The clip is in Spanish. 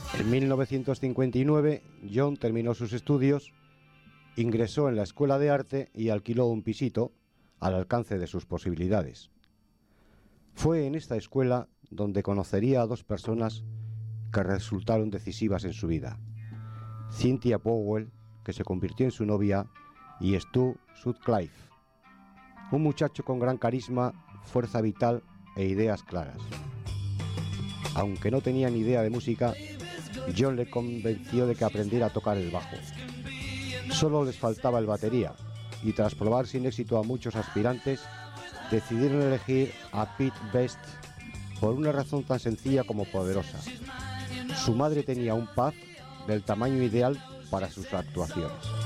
En 1959, John terminó sus estudios, ingresó en la escuela de arte y alquiló un pisito al alcance de sus posibilidades. Fue en esta escuela donde conocería a dos personas que resultaron decisivas en su vida: Cynthia Powell, que se convirtió en su novia, y Stu Sutcliffe, un muchacho con gran carisma, fuerza vital e ideas claras. Aunque no tenía ni idea de música, John le convenció de que aprendiera a tocar el bajo. Solo les faltaba el batería, y tras probar sin éxito a muchos aspirantes, decidieron elegir a Pete Best por una razón tan sencilla como poderosa. Su madre tenía un pub del tamaño ideal para sus actuaciones.